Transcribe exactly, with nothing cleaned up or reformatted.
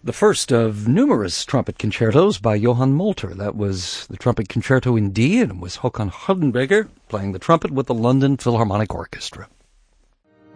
The first of numerous trumpet concertos by Johann Molter. That was the Trumpet Concerto in D, and it was Håkan Hardenberger playing the trumpet with the London Philharmonic Orchestra.